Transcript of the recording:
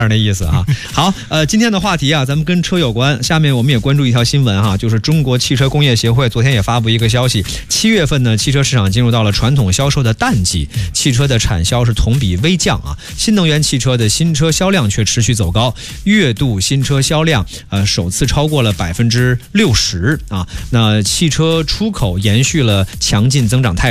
那意思啊。好，今天的话题啊，咱们跟车有关。下面我们也关注一条新闻哈，就是中国汽车工业协会昨天也发布一个消息，7月份呢，汽车市场进入到了传统销售的淡季，汽车的产销是同比微降啊。新能源汽车的新车销量却持续走高，月度新车销量首次超过了60%啊。那汽车出口延续了强劲增长态势。